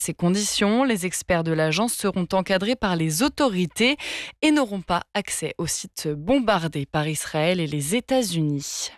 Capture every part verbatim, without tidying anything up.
ces conditions, les experts de l'agence seront encadrés par les autorités et n'auront pas accès aux sites bombardés par Israël et les États-Unis.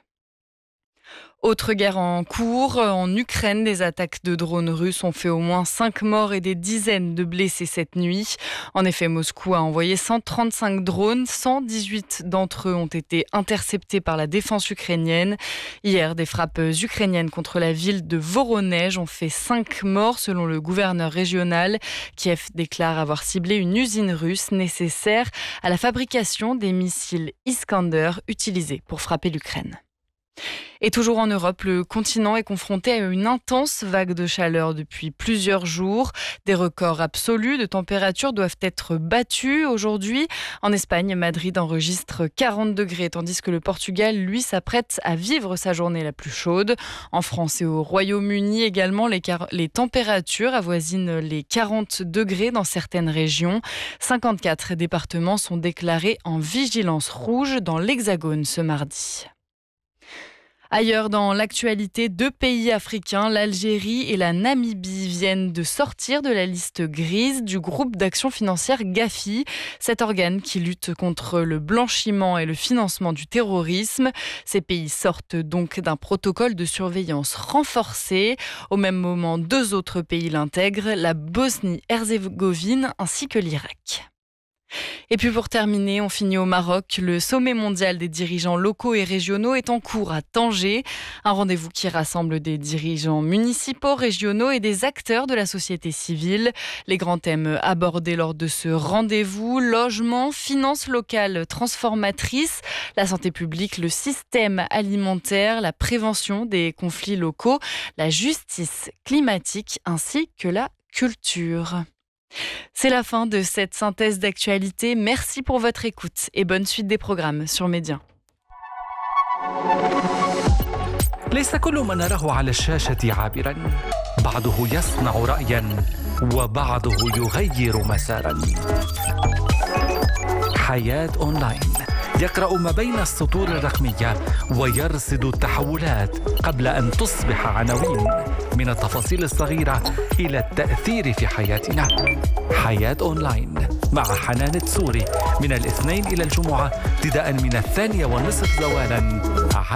Autre guerre en cours, en Ukraine, des attaques de drones russes ont fait au moins cinq morts et des dizaines de blessés cette nuit. En effet, Moscou a envoyé cent trente-cinq drones, cent dix-huit d'entre eux ont été interceptés par la défense ukrainienne. Hier, des frappes ukrainiennes contre la ville de Voronezh ont fait cinq morts selon le gouverneur régional. Kiev déclare avoir ciblé une usine russe nécessaire à la fabrication des missiles Iskander utilisés pour frapper l'Ukraine. Et toujours en Europe, le continent est confronté à une intense vague de chaleur depuis plusieurs jours. Des records absolus de température doivent être battus aujourd'hui. En Espagne, Madrid enregistre quarante degrés, tandis que le Portugal, lui, s'apprête à vivre sa journée la plus chaude. En France et au Royaume-Uni également, les, car- les températures avoisinent les quarante degrés dans certaines régions. cinquante-quatre départements sont déclarés en vigilance rouge dans l'Hexagone ce mardi. Ailleurs dans l'actualité, deux pays africains, l'Algérie et la Namibie, viennent de sortir de la liste grise du groupe d'action financière Gafi, cet organe qui lutte contre le blanchiment et le financement du terrorisme. Ces pays sortent donc d'un protocole de surveillance renforcé. Au même moment, deux autres pays l'intègrent, la Bosnie-Herzégovine ainsi que l'Irak. Et puis pour terminer, on finit au Maroc. Le sommet mondial des dirigeants locaux et régionaux est en cours à Tanger. Un rendez-vous qui rassemble des dirigeants municipaux, régionaux et des acteurs de la société civile. Les grands thèmes abordés lors de ce rendez-vous: logement, finances locales transformatrices, la santé publique, le système alimentaire, la prévention des conflits locaux, la justice climatique ainsi que la culture. C'est la fin de cette synthèse d'actualité. Merci pour votre écoute et bonne suite des programmes sur Média. ليس كل ما نراه على الشاشة عابرا، بعضه يصنع رأيا وبعضه يغير مسارا. حياة أونلاين يقرأ ما بين السطور الرقمية ويرصد التحولات قبل أن تصبح عناوين، من التفاصيل الصغيرة إلى التأثير في حياتنا. حياة أونلاين مع حنان التسوري من الاثنين إلى الجمعة ابتداء من الثانية والنصف زوالا.